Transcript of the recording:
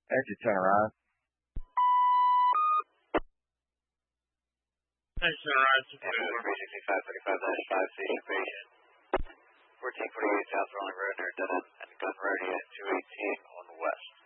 Exit turnaround. Thanks, Sunrise. 365-35-5 station patient. 1448 South Rolling Road near Dunham and gun ready at 218 on the west.